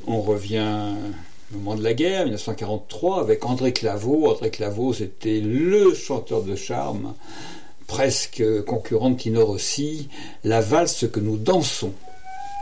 On revient au moment de la guerre, 1943, avec André Claveau. André Claveau, c'était le chanteur de charme, presque concurrent de Tino Rossi, la valse que nous dansons.